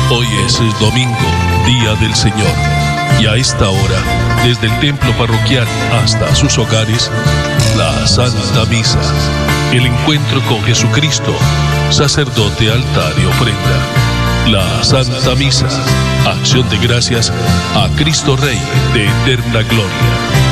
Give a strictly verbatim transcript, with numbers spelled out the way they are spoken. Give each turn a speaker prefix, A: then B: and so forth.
A: Hoy es domingo, día del Señor, y a esta hora, desde el templo parroquial hasta sus hogares, la Santa Misa, el encuentro con Jesucristo, sacerdote, altar y ofrenda. La Santa Misa, acción de gracias a Cristo Rey de eterna gloria.